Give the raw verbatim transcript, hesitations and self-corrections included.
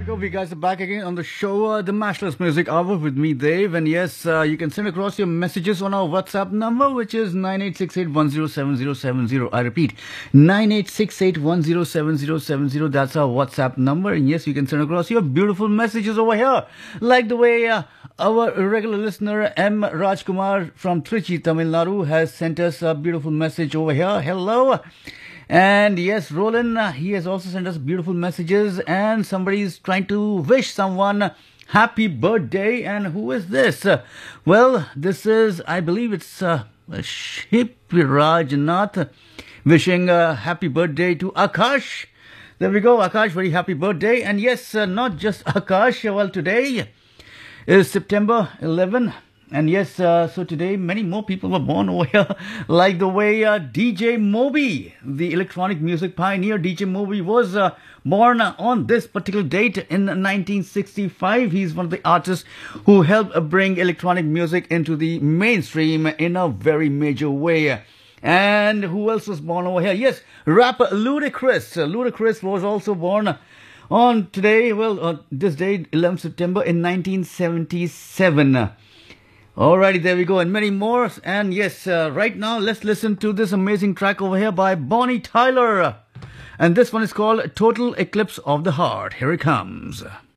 go. We guys are back again on the show, uh, the Mashless Music Hour with me, Dave. And yes, uh, you can send across your messages on our WhatsApp number, which is nine eight six eight one zero seven zero seven zero. I repeat, nine eight six eight one zero seven zero seven zero. That's our WhatsApp number. And yes, you can send across your beautiful messages over here. Like the way uh, our regular listener, M. Rajkumar from Trichy, Tamil Nadu, has sent us a beautiful message over here. Hello. And yes, Roland, uh, he has also sent us beautiful messages, and somebody is trying to wish someone happy birthday. And who is this? Uh, well, this is, I believe it's uh, Shipirajnath wishing a happy birthday to Akash. There we go, Akash, very happy birthday. And yes, uh, not just Akash, well, today is September eleventh. And yes, uh, so today many more people were born over here, like the way uh, D J Moby, the electronic music pioneer, D J Moby was uh, born on this particular date in nineteen sixty-five. He's one of the artists who helped bring electronic music into the mainstream in a very major way. And who else was born over here? Yes, rapper Ludacris. Uh, Ludacris was also born on today, well, uh, this day, eleventh September in nineteen seventy-seven. Alrighty, there we go, and many more. And yes, uh, right now, let's listen to this amazing track over here by Bonnie Tyler. And this one is called Total Eclipse of the Heart. Here it comes.